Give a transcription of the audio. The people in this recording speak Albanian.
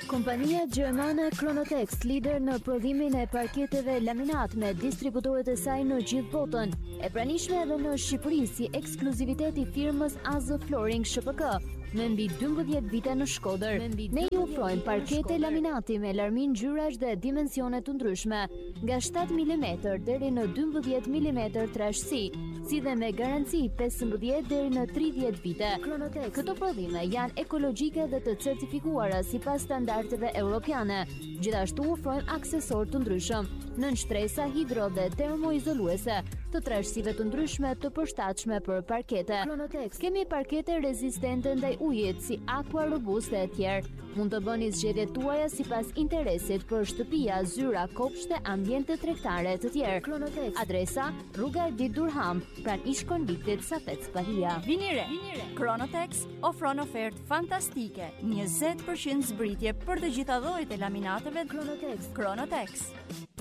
Kompania gjermane Chronotex, lider në prodhimin e parketeve laminat me distributorët e saj në gjithë botën, e pranishme edhe në Shqipëri si ekskluzivitet i firmës AZ Flooring ShPK, me mbi 12 vite në Shkodër. Ne ju ofrojmë parkete laminati me larmin ngjyrash dhe dimensione të ndryshme, nga 7 mm deri në 12 mm trashësi, si dhe me garanci 15 deri në 30 vite. Chronotex. Këto prodhime janë ekologjike dhe të certifikuara sipas standardeve europiane. Gjithashtu ofrojmë aksesor të ndryshëm, nënshtresa hidro dhe termoizoluese, të trashësive të ndryshme të përshtatshme për parkete. Chronotex. Kemi parkete rezistente ndaj ujit si Aqua Robust e tjerë. Mund të bëni zgjedhjet tuaja sipas interesit për shtëpia, zyra, kopshte, ambiente tregtare të tjerë. Chronotex. Adresa: Rruga Edi Durham, pranë ish-konviktit Safet Spahia. Vini re. Chronotex ofron ofertë fantastike, 20% zbritje për të gjitha llojet e laminateve. Chronotex. Chronotex.